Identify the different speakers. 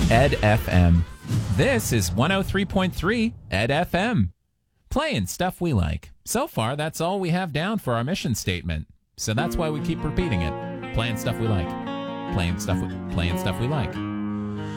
Speaker 1: Ed FM. This is 103.3 Ed FM. Playing stuff we like. So far, that's all we have down for our mission statement. So that's why we keep repeating it. Playing stuff we like. Playing stuff we like.